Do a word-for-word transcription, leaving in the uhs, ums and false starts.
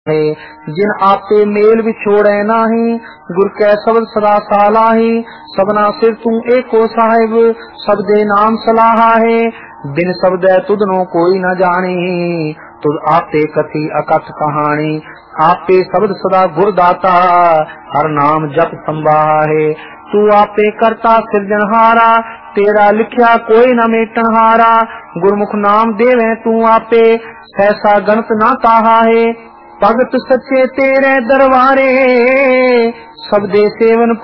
जिन आपे मेल विछोड़े नाही, गुर कै शब्द सदा सालाही। सबना सिर तू एको साहिब, सब दे नाम सलाहा है। बिन शब्द तुधनो कोई न जानी, तुझ आपे कथी अकथ कहानी। आपे शब्द सदा गुरदाता, हर नाम जप संभाहा है। तू आपे करता सिरजनहारा, तेरा लिखया कोई न मेटन हारा। गुरमुख नाम देवे तू आपे, सहसा गणत ना ताहा है। भगत सच्चे तेरे दरबारे, सब दे सेवन